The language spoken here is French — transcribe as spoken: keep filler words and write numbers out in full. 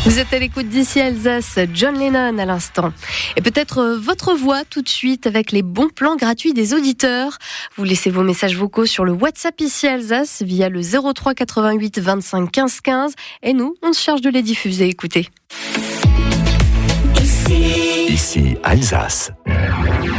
Vous êtes à l'écoute d'ici Alsace, John Lennon à l'instant. Et peut-être votre voix tout de suite avec les bons plans gratuits des auditeurs. Vous laissez vos messages vocaux sur le WhatsApp ici Alsace via le zéro trois quatre-vingt-huit vingt-cinq quinze quinze. Et nous, on se charge de les diffuser. Écoutez. Ici, ici Alsace.